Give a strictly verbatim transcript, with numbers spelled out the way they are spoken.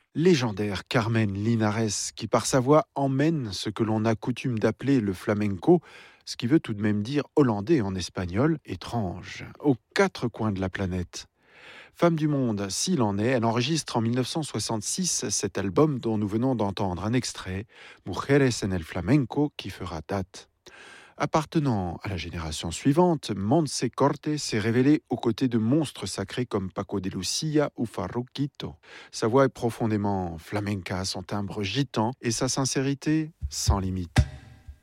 Légendaire Carmen Linares, qui par sa voix emmène ce que l'on a coutume d'appeler le flamenco, ce qui veut tout de même dire hollandais en espagnol, étrange, aux quatre coins de la planète. Femme du monde, s'il en est, elle enregistre en dix-neuf cent soixante-six cet album dont nous venons d'entendre un extrait, Mujeres en el Flamenco, qui fera date. Appartenant à la génération suivante, Montse Corte s'est révélée aux côtés de monstres sacrés comme Paco de Lucia ou Farruquito. Sa voix est profondément flamenca, son timbre gitan et sa sincérité sans limite.